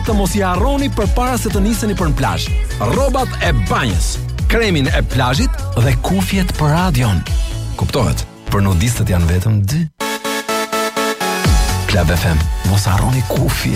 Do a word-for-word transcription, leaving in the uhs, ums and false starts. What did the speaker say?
Të mos i harroni përpara se të niseni për në plazh. Rrobat e banjës, kremin e plazhit dhe kufjet për radion. Kuptohet, për nudistët janë vetëm dy. Club F M, mos harroni kufi.